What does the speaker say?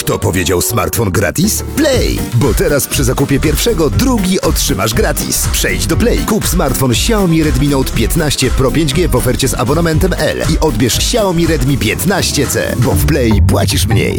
Kto powiedział smartfon gratis? Play! Bo teraz przy zakupie pierwszego drugi otrzymasz gratis. Przejdź do Play, kup smartfon Xiaomi Redmi Note 15 Pro 5G w ofercie z abonamentem L i odbierz Xiaomi Redmi 15C, bo w Play płacisz mniej.